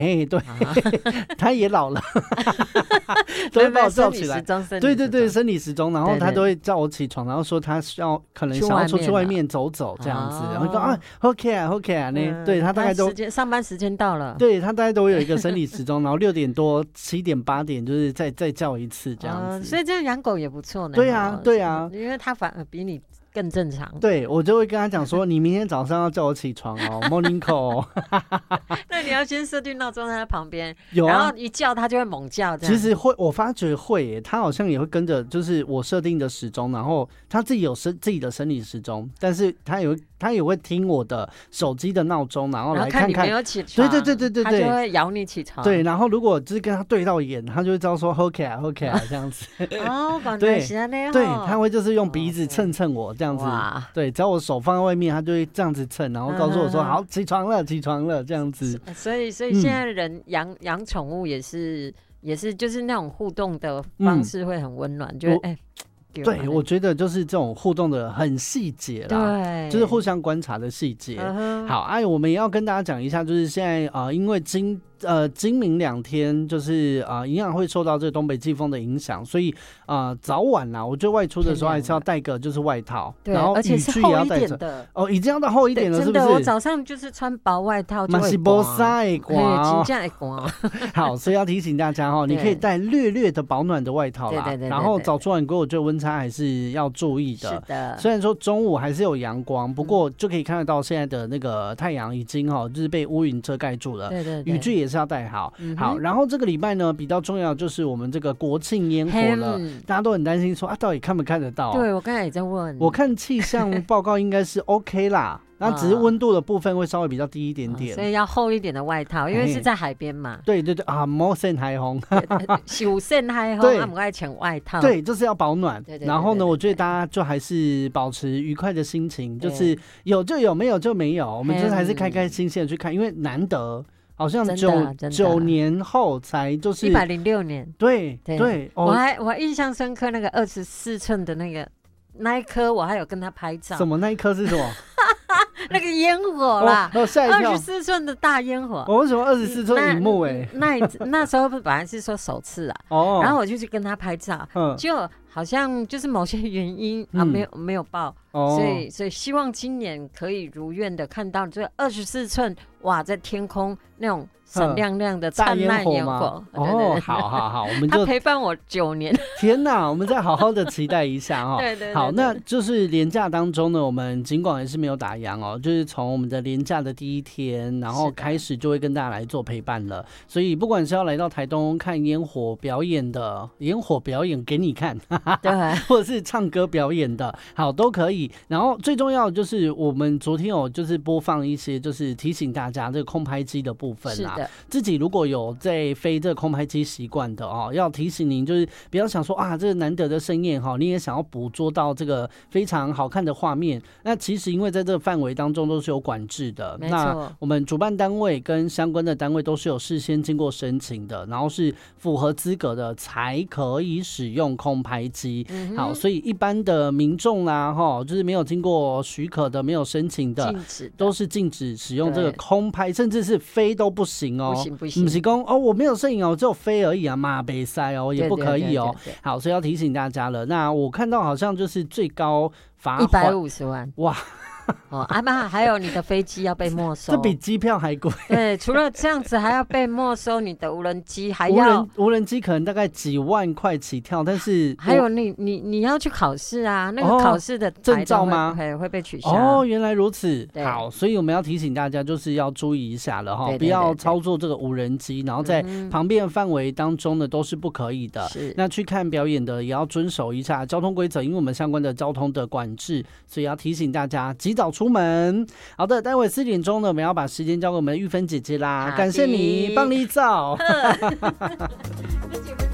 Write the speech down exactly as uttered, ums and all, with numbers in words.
哎，对，他也老了，都会把我叫起来。对对对，生理时钟，然后他都会叫我起床，然后说他要可能想要出去外面走走这样子，然后说啊 ，OK 啊 ，OK 啊，那对他大概都上班时间到了， 对他大概都有一个生理时钟，然后六点多、七点、八点就是再再叫一次这样子。 所以这样养狗也不错呢。 对啊，对啊， 因为他反而比你更正常。 对，我就会跟他讲说，你明天早上要叫我起床哦，morning call。 那你要先设定闹钟在他旁边， 有啊， 然后一叫他就会猛叫。 其实会，我发觉会耶，他好像也会跟着，就是我设定的时钟，然后他自己有生自己的生理时钟，但是他也会他也会听我的手机的闹钟，然后来看看。 然后看你没有起床， 对对对对对对， 他就会咬你起床。 对，然后如果就是跟他对到眼，他就会知道说 OK 啊 OK 啊这样子。 哦， 对对， 他他会就是用鼻子蹭蹭我这样子。对，只要我手放在外面，他就会这样子蹭，然后告诉我说：“好，起床了，起床了。”这样子。 所以，所以现在人养养宠物也是，也是就是那种互动的方式会很温暖，就哎。 对，我觉得就是这种互动的很细节啦，对，就是互相观察的细节。Uh-huh. 好，哎，我们也要跟大家讲一下，就是现在啊、呃，因为今呃今明两天就是啊，营、呃、养会受到这个东北季风的影响，所以啊、呃、早晚啦，我觉得外出的时候还是要带个就是外套，然后雨具也要带着。哦，已经要到厚一点了，是不是？ 我早上就是穿薄外套就会刮，真的会刮。 好，所以要提醒大家哈，你可以带略略的保暖的外套啦，对对 对, 对, 对, 对，然后早出晚归，我觉得温差还是要注意的。 是的， 虽然说中午还是有阳光，不过就可以看得到现在的那个太阳已经哈，就是被乌云遮盖住了。对对对，雨具也是要带好。嗯、好，然后这个礼拜呢，比较重要就是我们这个国庆烟火了，大家都很担心说啊，到底看不看得到？ 对，我刚才也在问， 我看气象报告应该是 OK 啦。那只是温度的部分会稍微比较低一点点， 所以要厚一点的外套，因为是在海边嘛。 对对对啊，冇晒海风， 小晒海风，他们爱穿外套。 对，就是要保暖。对对对对对对，然后呢，我觉得大家就还是保持愉快的心情，就是有就有，没有就没有，我们就是还是开开心心的去看，因为难得。好像九九年后才就是一百零六年， 对 对, 对、 哦，我还我还印象深刻那个二十四寸的那个那一颗，我还有跟他拍照。 什么那一颗是什么？ 那个烟火啦， 哦，吓一跳！ 二十四寸的大烟火。 我、哦、为什么二十四寸萤幕？哎， 那 那, 那时候本来是说首次啊，哦，然后我就去跟他拍照，嗯，就好像就是某些原因啊，没有没有报，哦，所以所以希望今年可以如愿的看到这二十四寸哇，在天空那种闪亮亮的灿烂烟火。 哦，对对对，好好好，我们就他陪伴我九年。 天哪，我们再好好的期待一下哦。对, 对, 对对。好，那就是连假当中呢，我们尽管也是没有打烊哦，就是从我们的连假的第一天，然后开始就会跟大家来做陪伴了。所以不管是要来到台东看烟火表演的，烟火表演给你看，对，或者是唱歌表演的，好都可以。然后最重要的就是我们昨天有就是播放一些，就是提醒大家这个空拍机的部分啦。是的。自己如果有在飞这个空拍机习惯的哦，要提醒您就是不要想说啊，这个难得的盛宴哈，你也想要捕捉到这个非常好看的画面。那其实因为在这个范围当中都是有管制的，那我们主办单位跟相关的单位都是有事先经过申请的，然后是符合资格的才可以使用空拍机。嗯、好，所以一般的民众啦，哈，就是没有经过许可的、没有申请的，的都是禁止使用这个空拍，甚至是飞都不行哦。不行不行，不是说哦，我没有摄影哦，只有飞而已啊，嘛没塞哦，也不可以哦。对对对对对，好，所以要提醒大家了。那我看到好像就是最高罚款一百五十万，哇！哦，阿妈，还有你的飞机要被没收， 这比机票还贵。 对，除了这样子，还要被没收你的无人机，还要无人无人机可能大概几万块起跳，但是还有你你你要去考试啊，那个考试的证照吗？ 会会被取消。 哦，原来如此。好，所以我们要提醒大家，就是要注意一下了哈，不要操作这个无人机，然后在旁边的范围当中呢都是不可以的。是，那去看表演的也要遵守一下交通规则，因为我们相关的交通的管制，所以要提醒大家及早出门。好的，待会四点钟呢，我们要把时间交给我们的玉芬姐姐啦，感谢你，帮你找。